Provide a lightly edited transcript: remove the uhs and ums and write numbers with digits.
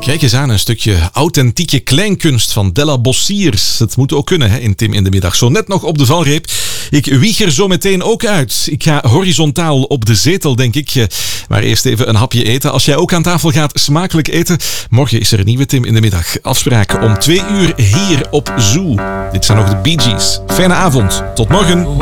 Kijk eens aan, een stukje authentieke kleinkunst van Della Bossiers. Het moet ook kunnen, hè, in Tim in de Middag. Zo net nog op de valreep. Ik wieg er zo meteen ook uit. Ik ga horizontaal op de zetel, denk ik. Maar eerst even een hapje eten. Als jij ook aan tafel gaat smakelijk eten. Morgen is er een nieuwe Tim in de Middag. Afspraak om 2 uur hier op Zoo. Dit zijn nog de Bee Gees. Fijne avond. Tot morgen.